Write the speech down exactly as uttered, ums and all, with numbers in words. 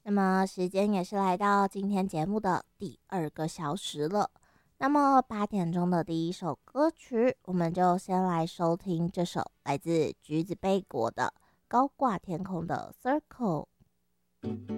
那么时间也是来到今天节目的第二个小时了。那么八点钟的第一首歌曲，我们就先来收听这首来自橘子贝果的《高挂天空的 Circle》。